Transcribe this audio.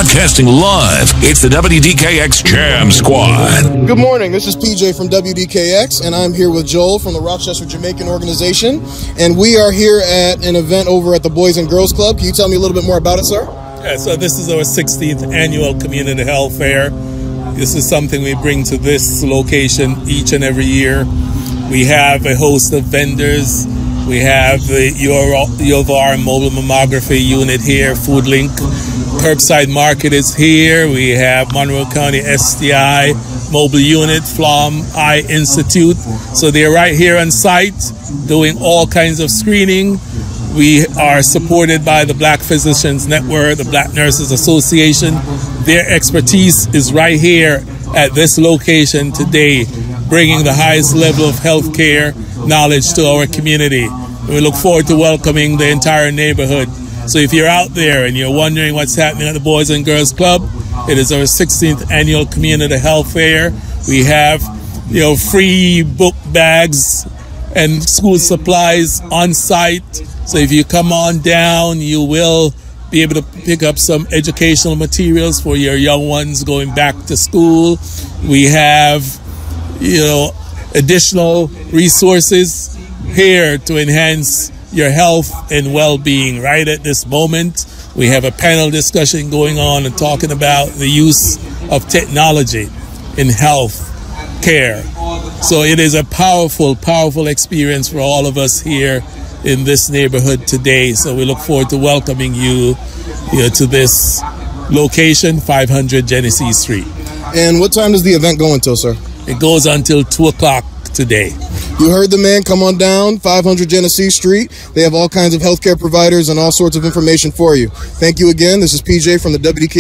Broadcasting live, it's the WDKX Jam Squad. Good morning, this is PJ from WDKX, and I'm here with Joel from the Rochester Jamaican Organization, and we are here at an event over at the Boys and Girls Club. Can you tell me a little bit more about it, sir? Yeah, so this is our 16th annual community health fair. This is something we bring to this location each and every year. We have a host of vendors. We have the U of R mobile mammography unit here, FoodLink. Curbside Market is here. We have Monroe County STI mobile unit, Flom Eye Institute. So they're right here on site doing all kinds of screening. We are supported by the Black Physicians Network, the Black Nurses Association. Their expertise is right here at this location today, bringing the highest level of healthcare knowledge to our community. We look forward to welcoming the entire neighborhood. So if you're out there and you're wondering what's happening at the Boys and Girls Club, it is our 16th annual community health fair. We have, free book bags and school supplies on site. So if you come on down, you will be able to pick up some educational materials for your young ones going back to school. We have, additional resources here to enhance your health and well-being right at this moment. We have a panel discussion going on and talking about the use of technology in health care. So it is a powerful, powerful experience for all of us here in this neighborhood today. So we look forward to welcoming you to this location, 500 Genesee Street. And what time does the event go until, sir? It goes until 2 o'clock today. You heard the man. Come on down, 500 Genesee Street. They have all kinds of healthcare providers and all sorts of information for you. Thank you again. This is PJ from the WDK.